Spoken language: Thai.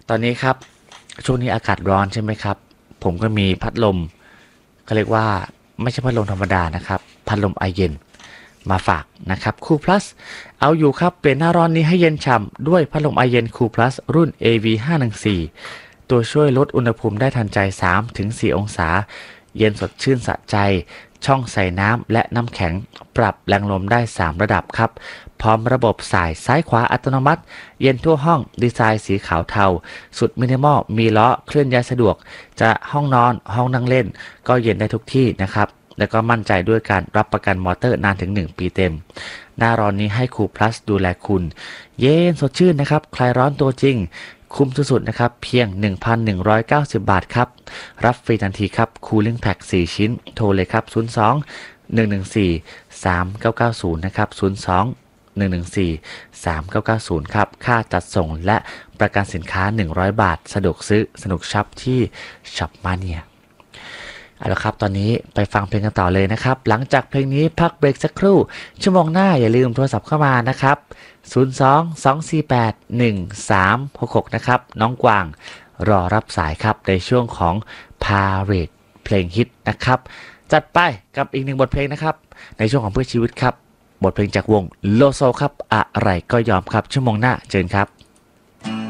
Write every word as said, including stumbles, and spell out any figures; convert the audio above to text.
ตอนนี้ครับช่วงนี้อากาศร้อนใช่ไหมครับผมก็มีพัดลมก็เรียกว่าไม่ใช่พัดลมธรรมดานะครับพัดลมไอเย็นมาฝากนะครับคูลพลัสเอาอยู่ครับเปลี่ยนหน้าร้อนนี้ให้เย็นฉ่ำด้วยพัดลมไอเย็นคูลพลัสรุ่น เอ วี ห้า หนึ่ง สี่ ตัวช่วยลดอุณหภูมิได้ทันใจ สามถึงสี่ องศาเย็นสดชื่นสะใจช่องใส่น้ำและน้ำแข็งปรับแรงลมได้สามระดับครับพร้อมระบบสายซ้ายขวาอัตโนมัติเย็นทั่วห้องดีไซน์สีขาวเทาสุดมินิมอลมีล้อเคลื่อนย้ายสะดวกจะห้องนอนห้องนั่งเล่นก็เย็นได้ทุกที่นะครับแล้วก็มั่นใจด้วยการรับประกันมอเตอร์นานถึงหนึ่งปีเต็มหน้าร้อนนี้ให้คูลพลัสดูแลคุณเย็นสดชื่นนะครับคลายร้อนตัวจริงคุ้มสุดๆนะครับเพียง หนึ่งพันหนึ่งร้อยเก้าสิบ บาทครับรับฟรีทันทีครับ Cooling Pack สี่ชิ้นโทรเลยครับศูนย์ สอง หนึ่ง หนึ่ง สี่ สาม เก้า เก้า ศูนย์นะครับศูนย์ สอง หนึ่ง หนึ่ง สี่ สาม เก้า เก้า ศูนย์ครับค่าจัดส่งและประกันสินค้าหนึ่งร้อยบาทสะดวกซื้อสนุกช็อปที่ช็อปมาเนียเอาละครับตอนนี้ไปฟังเพลงกันต่อเลยนะครับหลังจากเพลงนี้พักเบรกสักครู่ชั่วโมงหน้าอย่าลืมโทรศัพท์เข้ามานะครับศูนย์ สอง สอง สี่ แปด หนึ่ง สาม หก หกนะครับน้องกวางรอรับสายครับในช่วงของพาเรดเพลงฮิตนะครับจัดไปกับอีกหนึ่งบทเพลงนะครับในช่วงของเพื่อชีวิตครับบทเพลงจากวงโลโซครับอะไรก็ยอมครับชั่วโมงหน้าเจอกันครับ